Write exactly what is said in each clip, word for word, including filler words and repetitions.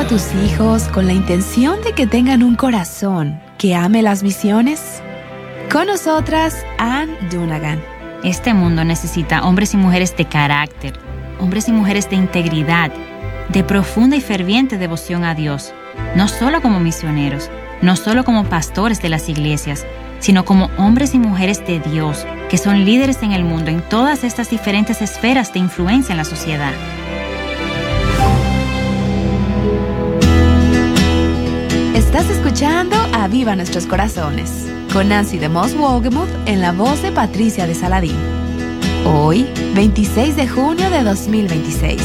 a tus hijos con la intención de que tengan un corazón que ame las misiones? Con nosotras, Ann Dunagan. Este mundo necesita hombres y mujeres de carácter, hombres y mujeres de integridad, de profunda y ferviente devoción a Dios, no solo como misioneros, no solo como pastores de las iglesias, sino como hombres y mujeres de Dios, que son líderes en el mundo en todas estas diferentes esferas de influencia en la sociedad. Estás escuchando Aviva Nuestros Corazones, con Nancy de Moss Wogemuth en la voz de Patricia de Saladín. Hoy, veintiséis de junio de dos mil veintiséis.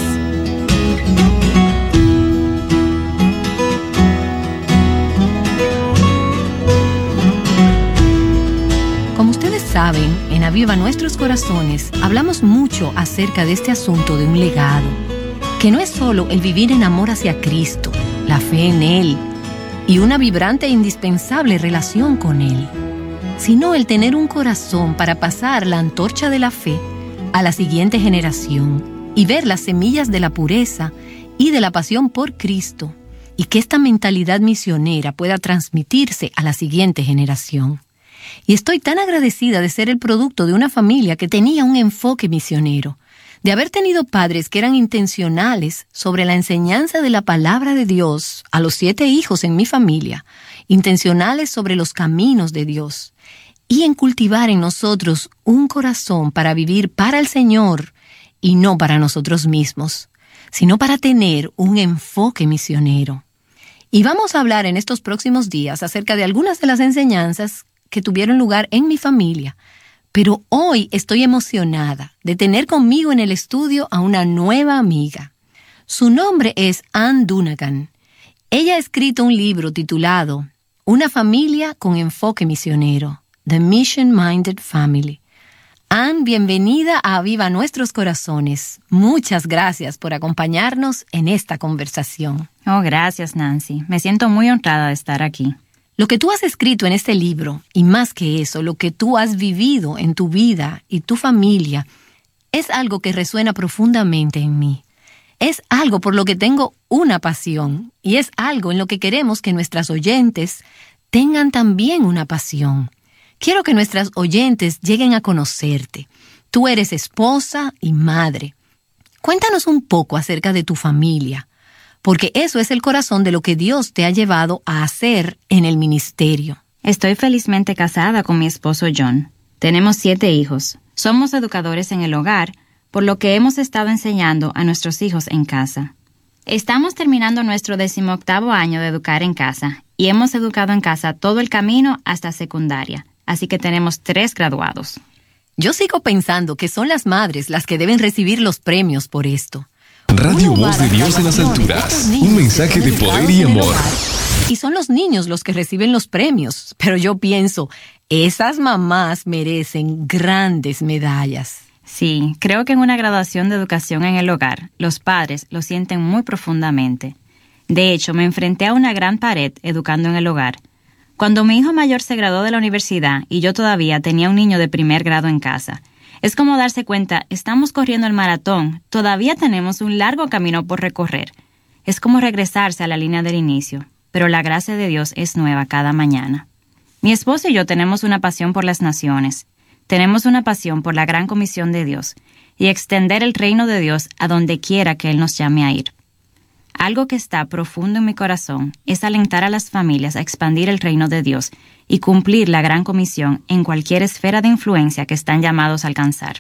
Como ustedes saben, en Aviva Nuestros Corazones hablamos mucho acerca de este asunto de un legado, que no es solo el vivir en amor hacia Cristo, la fe en Él y una vibrante e indispensable relación con Él, sino el tener un corazón para pasar la antorcha de la fe a la siguiente generación y ver las semillas de la pureza y de la pasión por Cristo, y que esta mentalidad misionera pueda transmitirse a la siguiente generación. Y estoy tan agradecida de ser el producto de una familia que tenía un enfoque misionero, de haber tenido padres que eran intencionales sobre la enseñanza de la palabra de Dios a los siete hijos en mi familia, intencionales sobre los caminos de Dios, y en cultivar en nosotros un corazón para vivir para el Señor y no para nosotros mismos, sino para tener un enfoque misionero. Y vamos a hablar en estos próximos días acerca de algunas de las enseñanzas que tuvieron lugar en mi familia, pero hoy estoy emocionada de tener conmigo en el estudio a una nueva amiga. Su nombre es Ann Dunagan. Ella ha escrito un libro titulado Una familia con enfoque misionero, The Mission Minded Family. Ann, bienvenida a Aviva Nuestros Corazones. Muchas gracias por acompañarnos en esta conversación. Oh, gracias, Nancy. Me siento muy honrada de estar aquí. Lo que tú has escrito en este libro, y más que eso, lo que tú has vivido en tu vida y tu familia, es algo que resuena profundamente en mí. Es algo por lo que tengo una pasión, y es algo en lo que queremos que nuestras oyentes tengan también una pasión. Quiero que nuestras oyentes lleguen a conocerte. Tú eres esposa y madre. Cuéntanos un poco acerca de tu familia, porque eso es el corazón de lo que Dios te ha llevado a hacer en el ministerio. Estoy felizmente casada con mi esposo John. Tenemos siete hijos. Somos educadores en el hogar, por lo que hemos estado enseñando a nuestros hijos en casa. Estamos terminando nuestro decimoctavo año de educar en casa, y hemos educado en casa todo el camino hasta secundaria, así que tenemos tres graduados. Yo sigo pensando que son las madres las que deben recibir los premios por esto. Radio Voz de Dios en las alturas. Un mensaje de poder y amor. Y son los niños los que reciben los premios. Pero yo pienso, esas mamás merecen grandes medallas. Sí, creo que en una graduación de educación en el hogar, los padres lo sienten muy profundamente. De hecho, me enfrenté a una gran pared educando en el hogar. Cuando mi hijo mayor se graduó de la universidad y yo todavía tenía un niño de primer grado en casa, es como darse cuenta, estamos corriendo el maratón, todavía tenemos un largo camino por recorrer. Es como regresarse a la línea del inicio, pero la gracia de Dios es nueva cada mañana. Mi esposo y yo tenemos una pasión por las naciones. Tenemos una pasión por la gran comisión de Dios y extender el reino de Dios a donde quiera que Él nos llame a ir. Algo que está profundo en mi corazón es alentar a las familias a expandir el reino de Dios y cumplir la gran comisión en cualquier esfera de influencia que están llamados a alcanzar.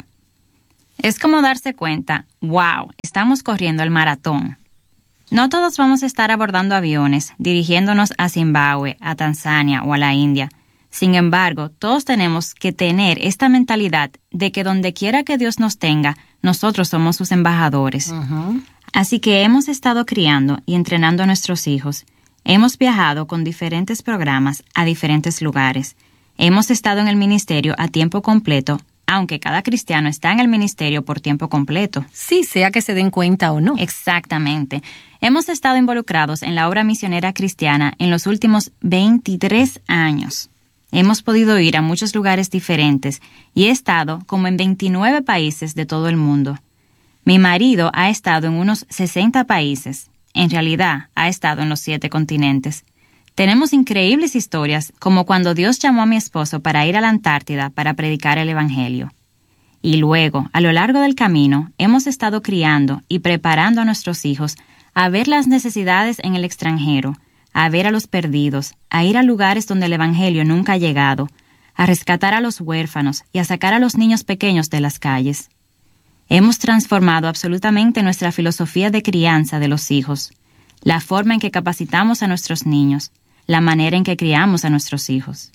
Es como darse cuenta, wow, estamos corriendo el maratón. No todos vamos a estar abordando aviones, dirigiéndonos a Zimbabue, a Tanzania o a la India. Sin embargo, todos tenemos que tener esta mentalidad de que donde quiera que Dios nos tenga, nosotros somos sus embajadores. Uh-huh. Así que hemos estado criando y entrenando a nuestros hijos. Hemos viajado con diferentes programas a diferentes lugares. Hemos estado en el ministerio a tiempo completo, aunque cada cristiano está en el ministerio por tiempo completo. Sí, sea que se den cuenta o no. Exactamente. Hemos estado involucrados en la obra misionera cristiana en los últimos veintitrés años. Hemos podido ir a muchos lugares diferentes y he estado como en veintinueve países de todo el mundo. Mi marido ha estado en unos sesenta países. en realidad ha estado en los siete continentes. Tenemos increíbles historias, como cuando Dios llamó a mi esposo para ir a la Antártida para predicar el Evangelio. Y luego, a lo largo del camino, hemos estado criando y preparando a nuestros hijos a ver las necesidades en el extranjero, a ver a los perdidos, a ir a lugares donde el Evangelio nunca ha llegado, a rescatar a los huérfanos y a sacar a los niños pequeños de las calles. Hemos transformado absolutamente nuestra filosofía de crianza de los hijos, la forma en que capacitamos a nuestros niños, la manera en que criamos a nuestros hijos.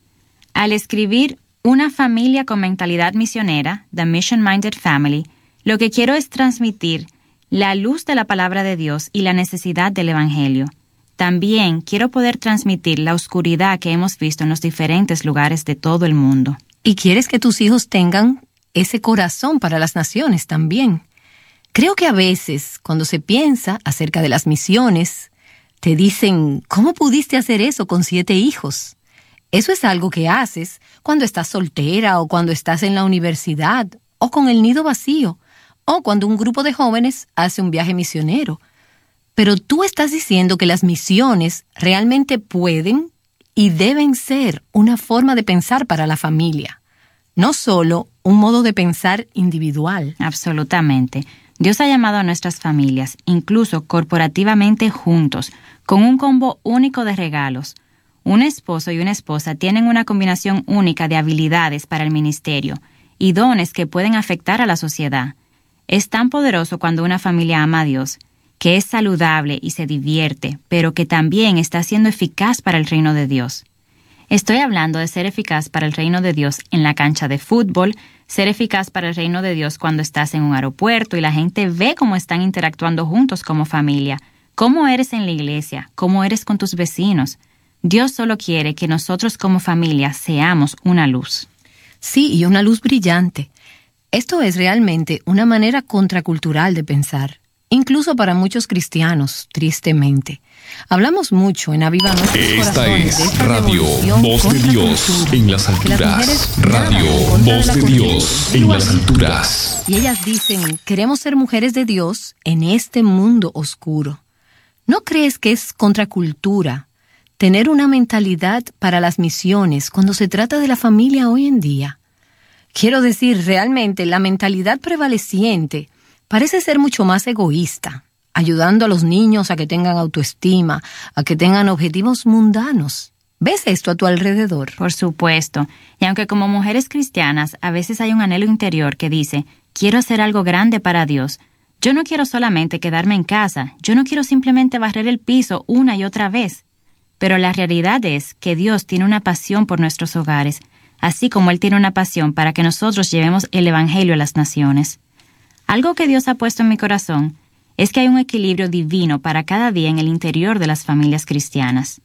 Al escribir Una familia con mentalidad misionera, The Mission Minded Family, lo que quiero es transmitir la luz de la palabra de Dios y la necesidad del Evangelio. También quiero poder transmitir la oscuridad que hemos visto en los diferentes lugares de todo el mundo. Y quieres que tus hijos tengan ese corazón para las naciones también. Creo que a veces, cuando se piensa acerca de las misiones, te dicen, ¿cómo pudiste hacer eso con siete hijos? Eso es algo que haces cuando estás soltera o cuando estás en la universidad o con el nido vacío o cuando un grupo de jóvenes hace un viaje misionero. Pero tú estás diciendo que las misiones realmente pueden y deben ser una forma de pensar para la familia, no solo un modo de pensar individual. Absolutamente. Dios ha llamado a nuestras familias, incluso corporativamente juntos, con un combo único de regalos. Un esposo y una esposa tienen una combinación única de habilidades para el ministerio y dones que pueden afectar a la sociedad. Es tan poderoso cuando una familia ama a Dios, que es saludable y se divierte, pero que también está siendo eficaz para el reino de Dios. Estoy hablando de ser eficaz para el reino de Dios en la cancha de fútbol, ser eficaz para el reino de Dios cuando estás en un aeropuerto y la gente ve cómo están interactuando juntos como familia, cómo eres en la iglesia, cómo eres con tus vecinos. Dios solo quiere que nosotros como familia seamos una luz. Sí, y una luz brillante. Esto es realmente una manera contracultural de pensar, incluso para muchos cristianos, tristemente. Hablamos mucho en Aviva Nuestros Esta Corazones es de esta Radio revolución Voz de contra Dios cultura, en las que las alturas. mujeres Radio nadan en contra de Voz la de corriente, Dios en igual las que alturas. Y ellas dicen, queremos ser mujeres de Dios en este mundo oscuro. ¿No crees que es contracultura tener una mentalidad para las misiones cuando se trata de la familia hoy en día? Quiero decir, realmente la mentalidad prevaleciente parece ser mucho más egoísta, ayudando a los niños a que tengan autoestima, a que tengan objetivos mundanos. ¿Ves esto a tu alrededor? Por supuesto. Y aunque como mujeres cristianas a veces hay un anhelo interior que dice, quiero hacer algo grande para Dios. Yo no quiero solamente quedarme en casa. Yo no quiero simplemente barrer el piso una y otra vez. Pero la realidad es que Dios tiene una pasión por nuestros hogares, así como Él tiene una pasión para que nosotros llevemos el Evangelio a las naciones. Algo que Dios ha puesto en mi corazón es que hay un equilibrio divino para cada día en el interior de las familias cristianas.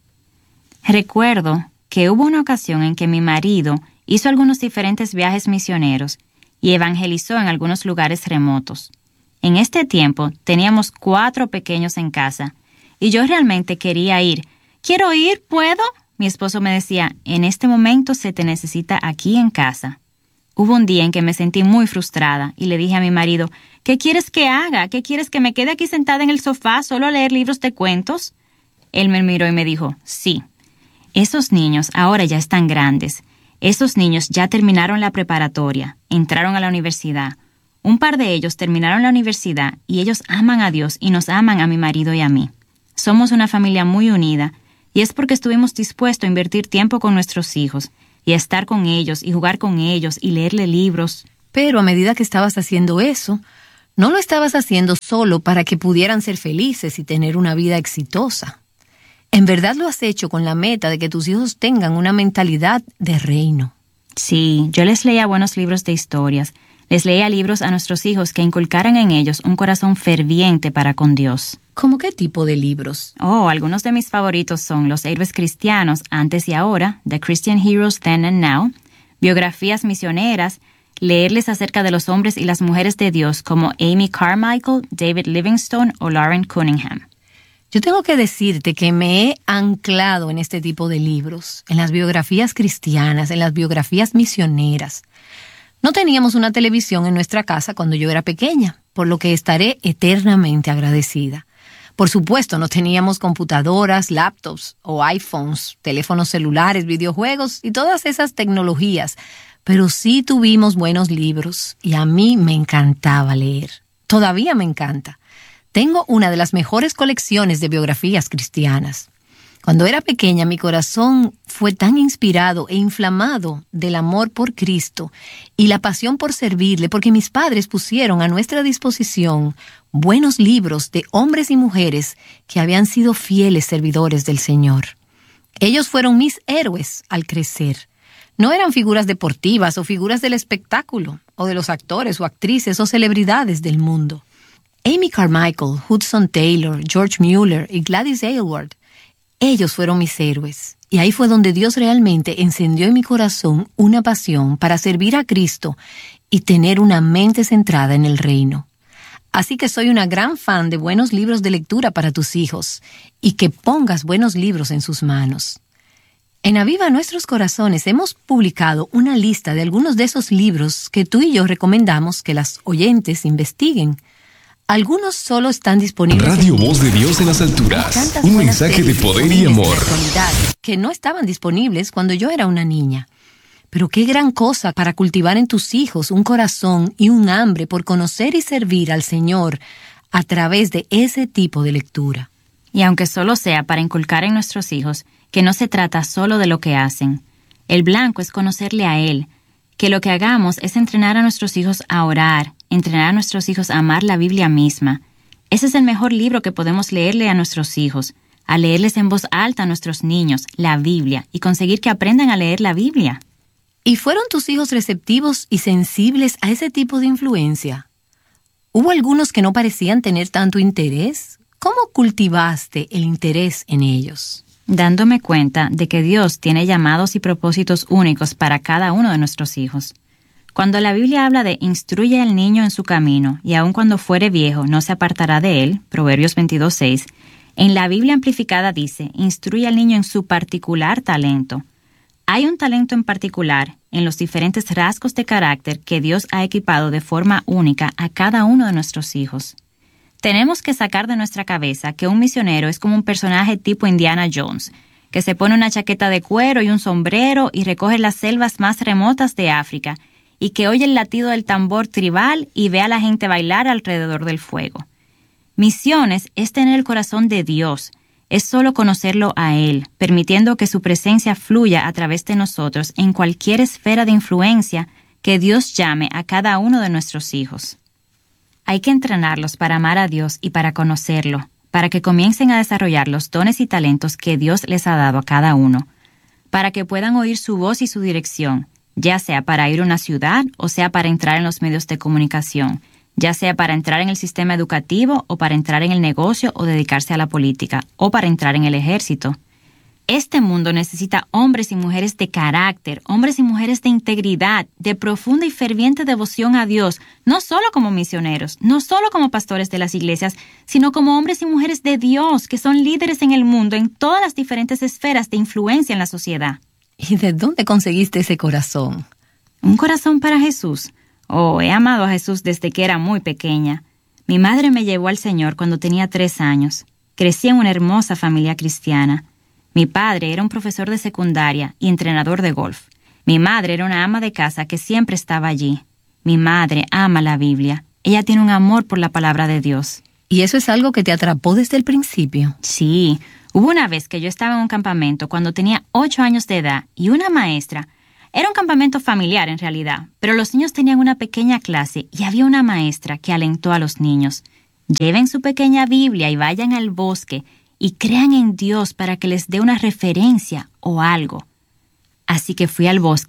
Recuerdo que hubo una ocasión en que mi marido hizo algunos diferentes viajes misioneros y evangelizó en algunos lugares remotos. En este tiempo teníamos cuatro pequeños en casa y yo realmente quería ir. ¿Quiero ir? ¿Puedo? Mi esposo me decía, en este momento se te necesita aquí en casa. Hubo un día en que me sentí muy frustrada y le dije a mi marido, ¿qué quieres que haga? ¿Qué quieres que me quede aquí sentada en el sofá solo a leer libros de cuentos? Él me miró y me dijo, sí, esos niños ahora ya están grandes. Esos niños ya terminaron la preparatoria, entraron a la universidad. Un par de ellos terminaron la universidad y ellos aman a Dios y nos aman a mi marido y a mí. Somos una familia muy unida y es porque estuvimos dispuestos a invertir tiempo con nuestros hijos y a estar con ellos y jugar con ellos y leerle libros. Pero a medida que estabas haciendo eso, no lo estabas haciendo solo para que pudieran ser felices y tener una vida exitosa. En verdad lo has hecho con la meta de que tus hijos tengan una mentalidad de reino. Sí, yo les leía buenos libros de historias. Les leía libros a nuestros hijos que inculcaran en ellos un corazón ferviente para con Dios. ¿Cómo qué tipo de libros? Oh, algunos de mis favoritos son Los héroes cristianos antes y ahora, The Christian Heroes Then and Now, biografías misioneras, leerles acerca de los hombres y las mujeres de Dios como Amy Carmichael, David Livingstone o Lauren Cunningham. Yo tengo que decirte que me he anclado en este tipo de libros, en las biografías cristianas, en las biografías misioneras. No teníamos una televisión en nuestra casa cuando yo era pequeña, por lo que estaré eternamente agradecida. Por supuesto, no teníamos computadoras, laptops o iPhones, teléfonos celulares, videojuegos y todas esas tecnologías, pero sí tuvimos buenos libros y a mí me encantaba leer. Todavía me encanta. Tengo una de las mejores colecciones de biografías cristianas. Cuando era pequeña, mi corazón fue tan inspirado e inflamado del amor por Cristo y la pasión por servirle, porque mis padres pusieron a nuestra disposición buenos libros de hombres y mujeres que habían sido fieles servidores del Señor. Ellos fueron mis héroes al crecer. No eran figuras deportivas o figuras del espectáculo, o de los actores o actrices o celebridades del mundo. Amy Carmichael, Hudson Taylor, George Mueller y Gladys Aylward, ellos fueron mis héroes, y ahí fue donde Dios realmente encendió en mi corazón una pasión para servir a Cristo y tener una mente centrada en el reino. Así que soy una gran fan de buenos libros de lectura para tus hijos, y que pongas buenos libros en sus manos. En Aviva Nuestros Corazones hemos publicado una lista de algunos de esos libros que tú y yo recomendamos que las oyentes investiguen. Algunos solo están disponibles Radio en Voz de Dios en las alturas. Un mensaje de poder y amor. Que no estaban disponibles cuando yo era una niña. Pero qué gran cosa para cultivar en tus hijos un corazón y un hambre por conocer y servir al Señor a través de ese tipo de lectura. Y aunque solo sea para inculcar en nuestros hijos que no se trata solo de lo que hacen, el blanco es conocerle a Él, que lo que hagamos es entrenar a nuestros hijos a orar, entrenar a nuestros hijos a amar la Biblia misma. Ese es el mejor libro que podemos leerle a nuestros hijos, a leerles en voz alta a nuestros niños, la Biblia, y conseguir que aprendan a leer la Biblia. ¿Y fueron tus hijos receptivos y sensibles a ese tipo de influencia? ¿Hubo algunos que no parecían tener tanto interés? ¿Cómo cultivaste el interés en ellos? Dándome cuenta de que Dios tiene llamados y propósitos únicos para cada uno de nuestros hijos. Cuando la Biblia habla de instruye al niño en su camino, y aun cuando fuere viejo no se apartará de él, Proverbios veintidós seis, en la Biblia amplificada dice, instruye al niño en su particular talento. Hay un talento en particular en los diferentes rasgos de carácter que Dios ha equipado de forma única a cada uno de nuestros hijos. Tenemos que sacar de nuestra cabeza que un misionero es como un personaje tipo Indiana Jones, que se pone una chaqueta de cuero y un sombrero y recoge las selvas más remotas de África, y que oye el latido del tambor tribal y ve a la gente bailar alrededor del fuego. Misiones es tener el corazón de Dios, es solo conocerlo a Él, permitiendo que su presencia fluya a través de nosotros en cualquier esfera de influencia que Dios llame a cada uno de nuestros hijos. Hay que entrenarlos para amar a Dios y para conocerlo, para que comiencen a desarrollar los dones y talentos que Dios les ha dado a cada uno, para que puedan oír su voz y su dirección, ya sea para ir a una ciudad o sea para entrar en los medios de comunicación, ya sea para entrar en el sistema educativo o para entrar en el negocio o dedicarse a la política, o para entrar en el ejército. Este mundo necesita hombres y mujeres de carácter, hombres y mujeres de integridad, de profunda y ferviente devoción a Dios, no solo como misioneros, no solo como pastores de las iglesias, sino como hombres y mujeres de Dios que son líderes en el mundo en todas las diferentes esferas de influencia en la sociedad. ¿Y de dónde conseguiste ese corazón? ¿Un corazón para Jesús? Oh, he amado a Jesús desde que era muy pequeña. Mi madre me llevó al Señor cuando tenía tres años. Crecí en una hermosa familia cristiana. Mi padre era un profesor de secundaria y entrenador de golf. Mi madre era una ama de casa que siempre estaba allí. Mi madre ama la Biblia. Ella tiene un amor por la palabra de Dios. ¿Y eso es algo que te atrapó desde el principio? Sí. Hubo una vez que yo estaba en un campamento cuando tenía ocho años de edad y una maestra... Era un campamento familiar en realidad, pero los niños tenían una pequeña clase y había una maestra que alentó a los niños. Lleven su pequeña Biblia y vayan al bosque y crean en Dios para que les dé una referencia o algo. Así que fui al bosque